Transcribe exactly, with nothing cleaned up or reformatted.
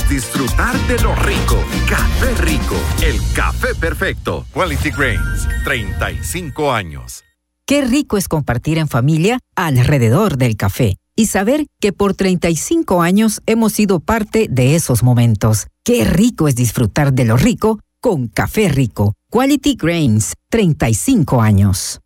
es disfrutar de lo rico. Café Rico, el café perfecto. Quality Grains, treinta y cinco años. Qué rico es compartir en familia alrededor del café y saber que por treinta y cinco años hemos sido parte de esos momentos. Qué rico es disfrutar de lo rico con Café Rico. Quality Grains, treinta y cinco años.